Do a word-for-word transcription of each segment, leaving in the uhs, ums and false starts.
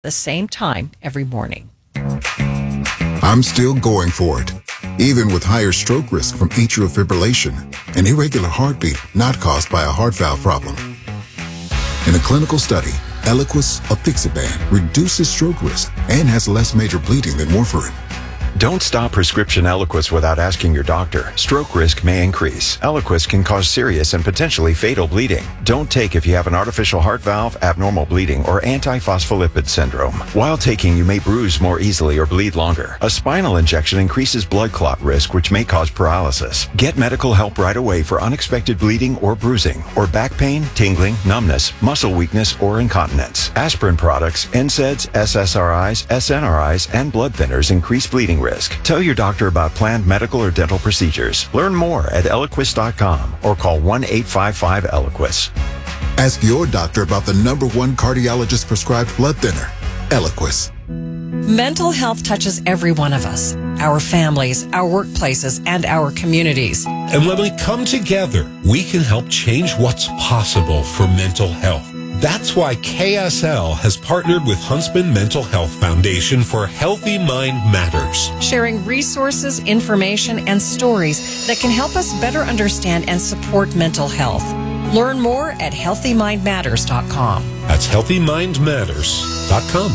the same time every morning. I'm still going for it, even with higher stroke risk from atrial fibrillation, an irregular heartbeat not caused by a heart valve problem. In a clinical study, Eliquis apixaban reduces stroke risk and has less major bleeding than warfarin. Don't stop prescription Eliquis without asking your doctor. Stroke risk may increase. Eliquis can cause serious and potentially fatal bleeding. Don't take if you have an artificial heart valve, abnormal bleeding, or antiphospholipid syndrome. While taking, you may bruise more easily or bleed longer. A spinal injection increases blood clot risk, which may cause paralysis. Get medical help right away for unexpected bleeding or bruising, or back pain, tingling, numbness, muscle weakness, or incontinence. Aspirin products, N SAIDs, S S R Is, S N R Is, and blood thinners increase bleeding risk. Tell your doctor about planned medical or dental procedures. Learn more at Eliquis dot com or call one eight five five Eliquis. Ask your doctor about the number one cardiologist prescribed blood thinner, Eliquis. Mental health touches every one of us, our families, our workplaces, and our communities. And when we come together, we can help change what's possible for mental health. That's why K S L has partnered with Huntsman Mental Health Foundation for Healthy Mind Matters, sharing resources, information, and stories that can help us better understand and support mental health. Learn more at healthy mind matters dot com. That's healthy mind matters dot com.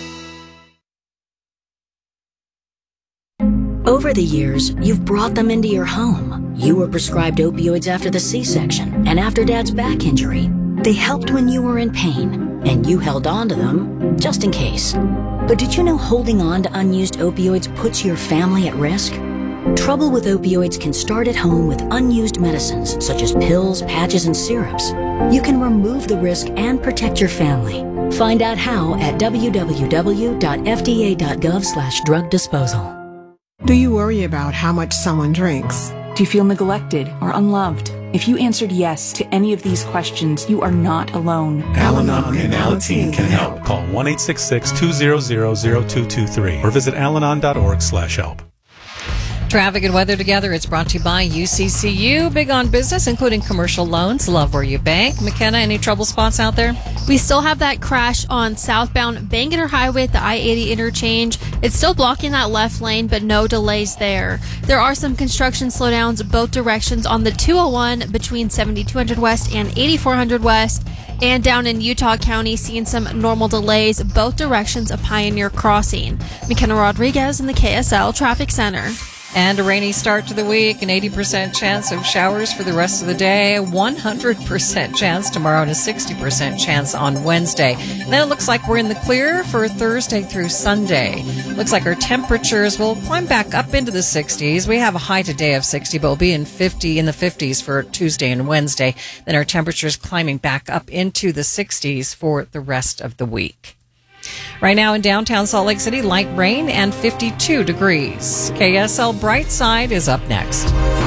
Over the years, you've brought them into your home. You were prescribed opioids after the C-section and after Dad's back injury. They helped when you were in pain, and you held on to them just in case. But did you know holding on to unused opioids puts your family at risk? Trouble with opioids can start at home with unused medicines such as pills, patches, and syrups. You can remove the risk and protect your family. Find out how at w w w dot f d a dot gov slash drug disposal. Do you worry about how much someone drinks? Do you feel neglected or unloved? If you answered yes to any of these questions, you are not alone. Al-Anon and Alateen can help. Call one eight six six, two zero zero, zero two two three or visit alanon dot org slash help. Traffic and weather together. It's brought to you by U C C U. Big on business, including commercial loans. Love where you bank. McKenna, any trouble spots out there? We still have that crash on southbound Bangerter Highway at the I eighty interchange. It's still blocking that left lane, but no delays there. There are some construction slowdowns both directions on the two oh one between seventy-two hundred West and eighty-four hundred West. And down in Utah County, seeing some normal delays both directions of Pioneer Crossing. McKenna Rodriguez in the K S L Traffic Center. And a rainy start to the week, an eighty percent chance of showers for the rest of the day, one hundred percent chance tomorrow, and a sixty percent chance on Wednesday. And then it looks like we're in the clear for Thursday through Sunday. Looks like our temperatures will climb back up into the sixties. We have a high today of sixty, but we'll be in fifty in the fifties for Tuesday and Wednesday. Then our temperatures climbing back up into the sixties for the rest of the week. Right now in downtown Salt Lake City, light rain and fifty-two degrees. K S L Brightside is up next.